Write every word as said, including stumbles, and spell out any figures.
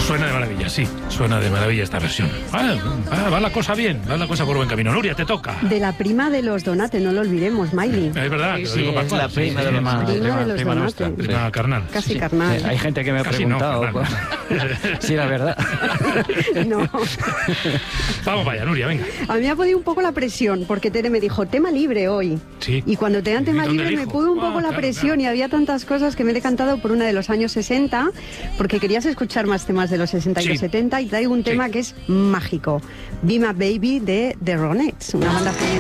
Suena de maravilla, sí, suena de maravilla esta versión. Ah, ah, va la cosa bien, va la cosa por buen camino. Nuria, te toca. De la prima de los Donate, no lo olvidemos, Miley. Es verdad, Sí, te lo sí, digo para es la todas. prima de los Prima, prima de los prima nuestra. Donate. Prima carnal. Casi Sí. carnal. Sí, hay gente que me ha Casi no, preguntado. carnal. Sí, la verdad. No. Vamos para allá, Nuria, venga. A mí me ha podido un poco la presión, porque Tere me dijo, tema libre hoy. Sí. Y cuando te dan tema ¿Y dónde libre me dijo? pudo un poco Ah, la claro, presión claro. y había tantas cosas que me he decantado por una de los años sesenta, porque querías escuchar más temas de los sesenta y Sí. los setenta, y traigo un tema Sí. que es mágico. Be My Baby de The Ronettes, una banda femenina.